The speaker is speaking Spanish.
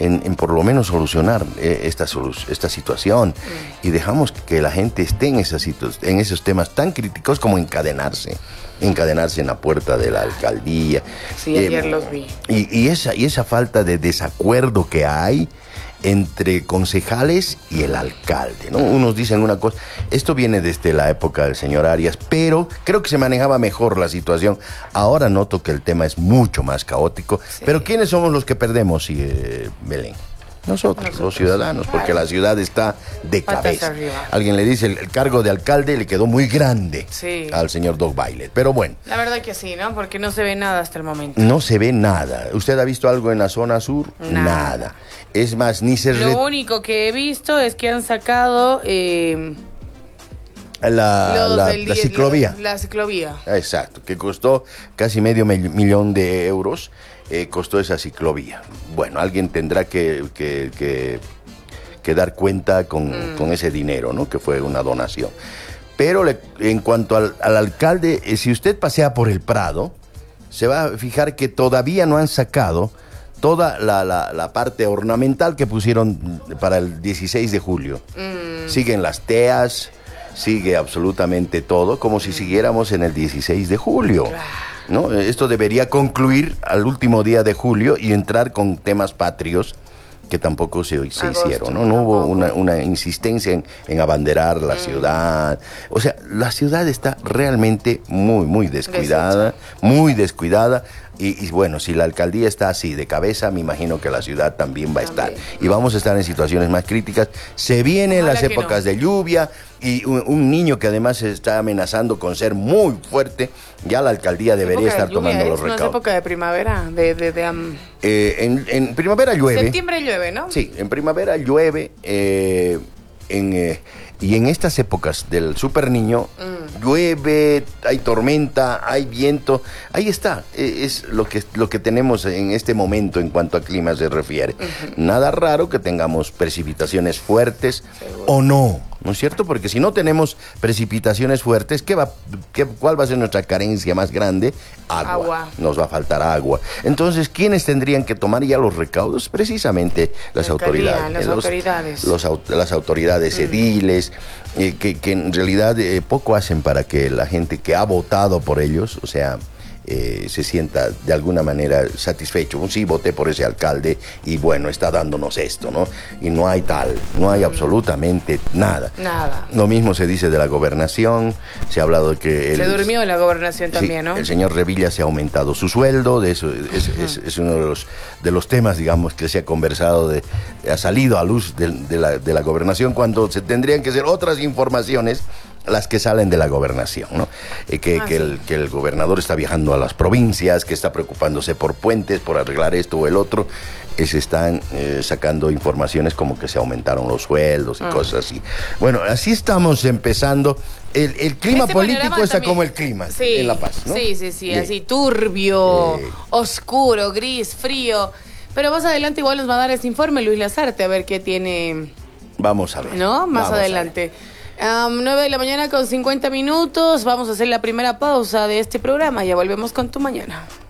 en por lo menos solucionar esta situación y dejamos que la gente esté en esos temas tan críticos como encadenarse en la puerta de la alcaldía. Sí, ayer los vi. Y esa falta de desacuerdo que hay entre concejales y el alcalde, ¿no? Unos dicen una cosa, esto viene desde la época del señor Arias, pero creo que se manejaba mejor la situación. Ahora noto que el tema es mucho más caótico, sí. Pero ¿quiénes somos los que perdemos, Belén? Nosotros, los ciudadanos, porque la ciudad está de cabeza. Alguien le dice, el cargo de alcalde le quedó muy grande al señor Doc Bailet, pero bueno. La verdad que sí, ¿no? Porque no se ve nada hasta el momento. No se ve nada. ¿Usted ha visto algo en la zona sur? Nada. Es más, ni se... Lo único que he visto es que han sacado... la ciclovía. La ciclovía. Exacto, que costó casi $500,000 de euros. Costó esa ciclovía. Bueno, alguien tendrá que dar cuenta con ese dinero, ¿no? Que fue una donación. Pero en cuanto al alcalde, si usted pasea por el Prado, se va a fijar que todavía no han sacado toda la parte ornamental que pusieron para el 16 de julio. Siguen las teas, sigue absolutamente todo, como si siguiéramos en el 16 de julio. ¿No? Esto debería concluir al último día de julio y entrar con temas patrios que tampoco se hicieron, ¿no? No hubo una insistencia en abanderar la ciudad. O sea, la ciudad está realmente muy descuidada, muy descuidada. Y bueno, si la alcaldía está así de cabeza, me imagino que la ciudad también va a estar. Y vamos a estar en situaciones más críticas. Se vienen las épocas de lluvia y un niño que además se está amenazando con ser muy fuerte. Ya la alcaldía debería estar tomando los recaudos. ¿No es época de primavera? En primavera llueve. Septiembre llueve, ¿no? Sí, en primavera llueve. Y en estas épocas del Super Niño, llueve, hay tormenta, hay viento. Ahí está, es lo que tenemos en este momento en cuanto a clima se refiere. Nada raro que tengamos precipitaciones fuertes o no es cierto? Porque si no tenemos precipitaciones fuertes, ¿cuál va a ser nuestra carencia más grande? Agua. Nos va a faltar agua. Entonces, ¿quiénes tendrían que tomar ya los recaudos? Precisamente las autoridades. Las autoridades ediles, que en realidad poco hacen para que la gente que ha votado por ellos, o sea, se sienta de alguna manera satisfecho. Sí, voté por ese alcalde y bueno, está dándonos esto, ¿no? Y no hay absolutamente nada. Lo mismo se dice de la gobernación, se ha hablado de que... Se durmió la gobernación también, ¿no? El señor Revilla se ha aumentado su sueldo, de eso es uno de los temas, digamos, que se ha conversado, ha salido a luz de la gobernación, cuando se tendrían que hacer otras informaciones las que salen de la gobernación, ¿no? Que el gobernador está viajando a las provincias, que está preocupándose por puentes, por arreglar esto o el otro. Se están sacando informaciones como que se aumentaron los sueldos y cosas así. Bueno, así estamos empezando. El clima político está también, como el clima en La Paz, ¿no? Sí, así turbio, oscuro, gris, frío. Pero más adelante igual nos va a dar ese informe Luis Lazarte, a ver qué tiene. Vamos a ver. ¿No? Más adelante. 9 de la mañana con 50 minutos. Vamos a hacer la primera pausa de este programa. Ya volvemos con Tu Mañana.